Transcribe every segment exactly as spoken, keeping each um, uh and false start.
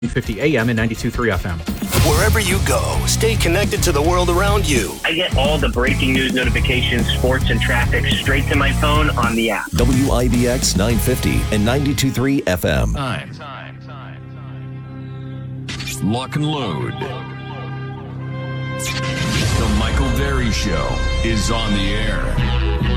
fifty A M and ninety-two point three F M. Wherever you go, stay connected to the world around you. I get all the breaking news notifications, sports, and traffic straight to my phone on the app. W I B X nine fifty and ninety-two point three F M. Time. Time. Time. Time. Lock and load. The Michael Berry Show is on the air.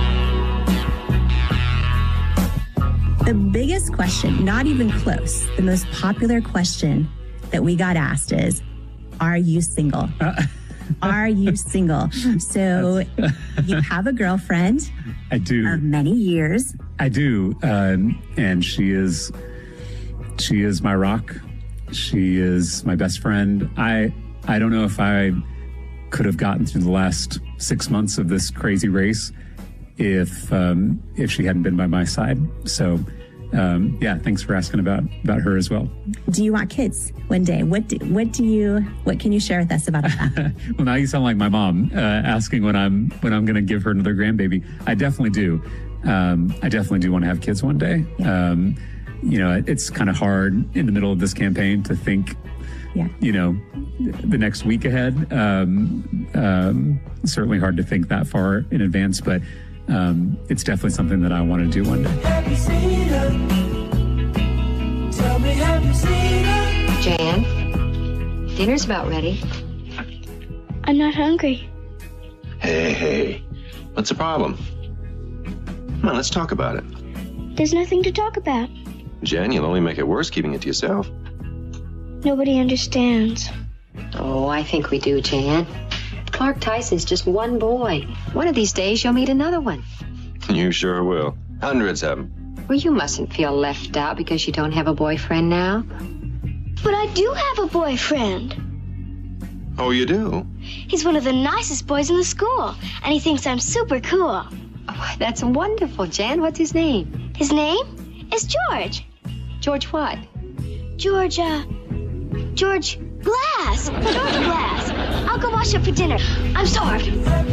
The biggest question, not even close, the most popular question that we got asked is, are you single? Uh, are you single? So you have a girlfriend. I do. Of many years. I do. Um, and she is, she is my rock. She is my best friend. I, I don't know if I could have gotten through the last six months of this crazy race if um, if she hadn't been by my side. So, um, yeah, thanks for asking about, about her as well. Do you want kids one day? What do, what do you what can you share with us about that? Well, now you sound like my mom uh, asking when I'm when I'm going to give her another grandbaby. I definitely do. Um, I definitely do want to have kids one day. Yeah. Um, you know, it, it's kind of hard in the middle of this campaign to think. Yeah. You know, the next week ahead. Um, um, certainly hard to think that far in advance, but. Um, it's definitely something that I want to do one day. Have you seen her? Tell me, have you seen her? Jan, dinner's about ready. I'm not hungry. Hey, hey, what's the problem? Come on, let's talk about it. There's nothing to talk about. Jen, you'll only make it worse keeping it to yourself. Nobody understands. Oh, I think we do, Jan. Clark Tyson's just one boy. One of these days, you'll meet another one. You sure will. Hundreds of them. Well, you mustn't feel left out because you don't have a boyfriend now. But I do have a boyfriend. Oh, you do? He's one of the nicest boys in the school, and he thinks I'm super cool. Oh, that's wonderful, Jan. What's his name? His name is George. George what? George, uh, George Glass. George Glass. I'll go wash up for dinner. I'm starved.